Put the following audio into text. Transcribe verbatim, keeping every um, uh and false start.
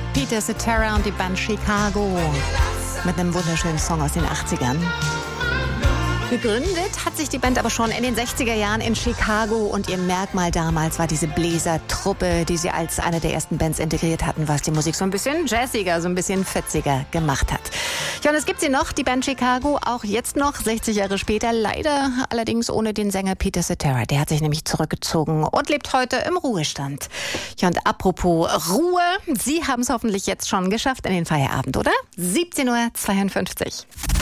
Peter Cetera und die Band Chicago mit einem wunderschönen Song aus den achtzigern. Gegründet hat sich die Band aber schon in den sechziger Jahren in Chicago und ihr Merkmal damals war diese Bläsertruppe, die sie als eine der ersten Bands integriert hatten, was die Musik so ein bisschen jazziger, so ein bisschen fetziger gemacht hat. Ja, und es gibt sie noch, die Band Chicago, auch jetzt noch, sechzig Jahre später, leider allerdings ohne den Sänger Peter Cetera. Der hat sich nämlich zurückgezogen und lebt heute im Ruhestand. Ja, und apropos Ruhe, Sie haben es hoffentlich jetzt schon geschafft in den Feierabend, oder? siebzehn Uhr zweiundfünfzig.